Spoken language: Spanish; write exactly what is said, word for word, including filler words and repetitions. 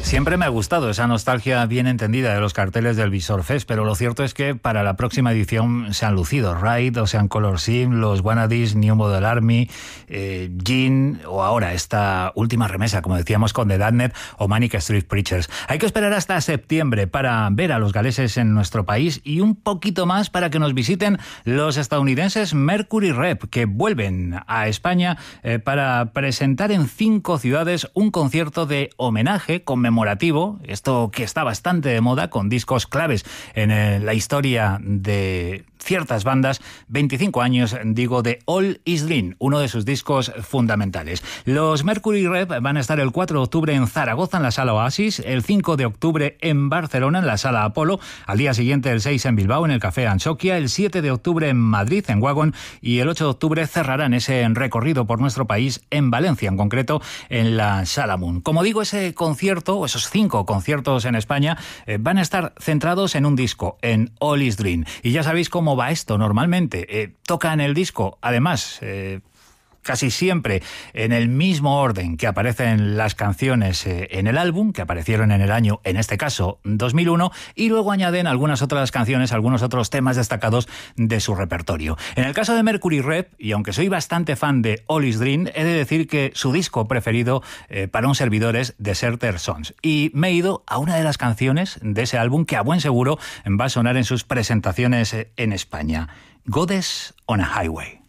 Siempre me ha gustado esa nostalgia bien entendida de los carteles del Visor Fest, pero lo cierto es que para la próxima edición se han lucido Ride, Ocean Color Sim, los Wannadies, New Model Army, eh, Gin o ahora esta última remesa, como decíamos, con The Darknet o Manic Street Preachers. Hay que esperar hasta septiembre para ver a los galeses en nuestro país y un poquito más para que nos visiten los estadounidenses Mercury Rep, que vuelven a España eh, para presentar en cinco ciudades un concierto de homenaje conmemorativo, esto que está bastante de moda, con discos claves en eh, la historia de ciertas bandas. Veinticinco años, digo, de All Is Green, uno de sus discos fundamentales. Los Mercury Rep van a estar el cuatro de octubre en Zaragoza, en la Sala Oasis, el cinco de octubre en Barcelona, en la Sala Apolo, al día siguiente el seis en Bilbao, en el Café Ansoquia, el siete de octubre en Madrid, en Wagon, y el ocho de octubre cerrarán ese recorrido por nuestro país en Valencia, en concreto en la Sala Moon. Como digo, ese concierto, esos cinco conciertos en España, eh, van a estar centrados en un disco, en All Is Green. Y ya sabéis cómo va esto normalmente. Eh, tocan el disco, además, eh, casi siempre en el mismo orden que aparecen las canciones eh, en el álbum, que aparecieron en el año, en este caso, dos mil uno, y luego añaden algunas otras canciones, algunos otros temas destacados de su repertorio. En el caso de Mercury Rep, y aunque soy bastante fan de All Is Green, he de decir que su disco preferido eh, para un servidor es Deserter Sons. Y me he ido a una de las canciones de ese álbum que a buen seguro va a sonar en sus presentaciones en España. Goddess on a Highway.